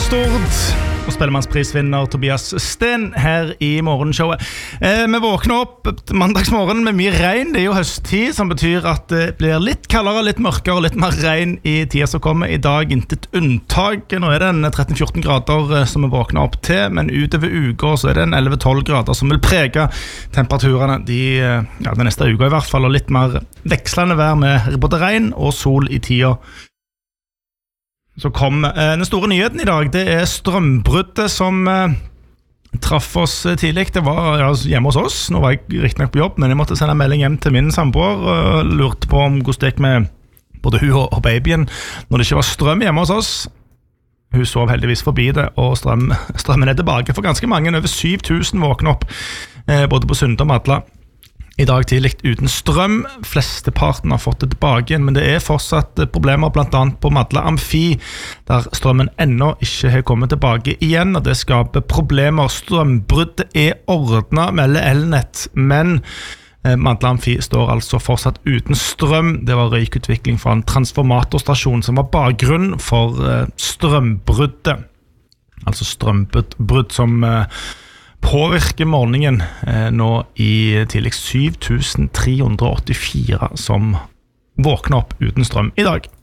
Stord og Spellemannsprisvinner Tobias Sten her i morgenshowet. Vi våkner opp mandagsmorgen med mye regn. Det er jo høsttid, som betyr at det blir litt kaldere, litt mørkere, litt mer regn i tida som kommer. I dag intet unntak. Nå er det en 13-14 grader som vi våkner opp til, men utover uka så er det en 11-12 grader som vil prege temperaturene den neste uka i hvert fall, og litt mer vekslende vær med både regn og sol i tida. Så kom den store nyheten i dag. Det er strømbruddet som traff oss tidlig. Det var hjemme hos oss. Nå var jeg riktig nok på jobb, men jeg måtte sende en melding hjem til min samboer og lurte på om hvordan det gikk med både hun og babyen når det ikke var strøm hjemme hos oss. Hun sov heldigvis forbi det, og strømmen er tilbake for ganske mange. Over 7000 våkner opp, både på Sunde og Madla. I dag tidlig uten strøm. Flesteparten har fått det tilbake igjen, men det er fortsatt problemer blant annet på Madla Amfi, der strømmen ennå ikke har kommet tilbake igjen, og det skaper problemer. Strømbruddet er ordnet, melder Elnett, men Madla Amfi står altså fortsatt uten strøm. Det var røykutvikling fra en transformatorstasjon som var bakgrunn for strømbruddet. Altså strømbrudd som påvirker morgenen nå i tidlig 7384 som våkner opp uten strøm i dag.